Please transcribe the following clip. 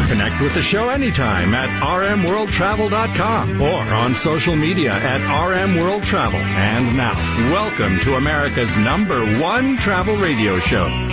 Connect with the show anytime at rmworldtravel.com or on social media at rmworldtravel. And now, welcome to America's #1 travel radio show,